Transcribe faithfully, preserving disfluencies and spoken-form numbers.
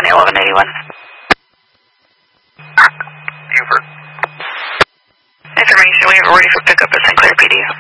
twenty eleven eighty-one. Buford. Information, we have ready for pickup at Sinclair P D.